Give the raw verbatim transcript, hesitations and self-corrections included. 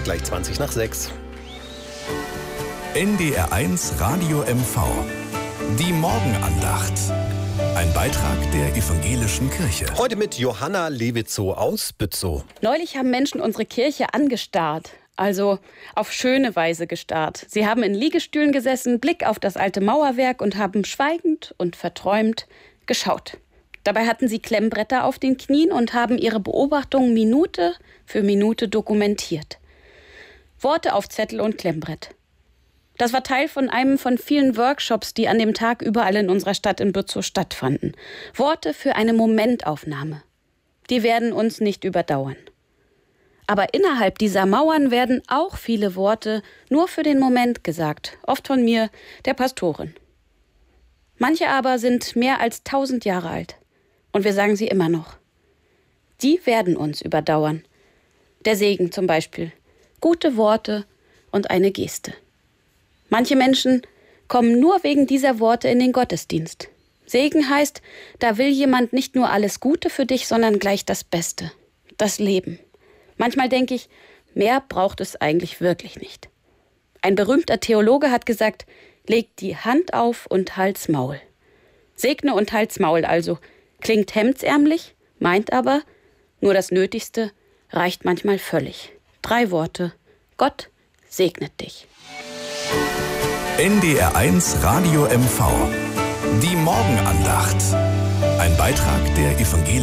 gleich zwanzig nach sechs. N D R eins Radio M V. Die Morgenandacht. Ein Beitrag der Evangelischen Kirche. Heute mit Johanna Lewitzow aus Bützow. Neulich haben Menschen unsere Kirche angestarrt. Also auf schöne Weise gestarrt. Sie haben in Liegestühlen gesessen, Blick auf das alte Mauerwerk und haben schweigend und verträumt geschaut. Dabei hatten sie Klemmbretter auf den Knien und haben ihre Beobachtungen Minute für Minute dokumentiert. Worte auf Zettel und Klemmbrett. Das war Teil von einem von vielen Workshops, die an dem Tag überall in unserer Stadt in Bützow stattfanden. Worte für eine Momentaufnahme. Die werden uns nicht überdauern. Aber innerhalb dieser Mauern werden auch viele Worte nur für den Moment gesagt, oft von mir, der Pastorin. Manche aber sind mehr als tausend Jahre alt und wir sagen sie immer noch. Die werden uns überdauern. Der Segen zum Beispiel, gute Worte und eine Geste. Manche Menschen kommen nur wegen dieser Worte in den Gottesdienst. Segen heißt, da will jemand nicht nur alles Gute für dich, sondern gleich das Beste, das Leben. Manchmal denke ich, mehr braucht es eigentlich wirklich nicht. Ein berühmter Theologe hat gesagt, leg die Hand auf und halt's Maul. Segne und halt's Maul also. Klingt hemdsärmlich, meint aber, nur das Nötigste reicht manchmal völlig. Drei Worte. Gott segnet dich. N D R eins Radio M V. Die Morgenandacht. Ein Beitrag der Evangelischen